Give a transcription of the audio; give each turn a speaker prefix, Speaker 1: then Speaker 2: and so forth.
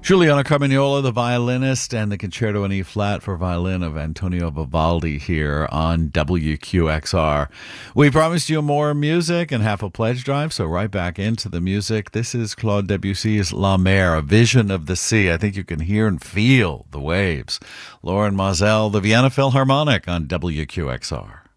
Speaker 1: Giuliano Carmagnola, the violinist, and the Concerto in E-flat for violin of Antonio Vivaldi here on WQXR. We promised you more music and half a pledge drive, so right back into the music. This is Claude Debussy's La Mer, a vision of the sea. I think you can hear and feel the waves. Lauren Moselle, the Vienna Philharmonic on WQXR.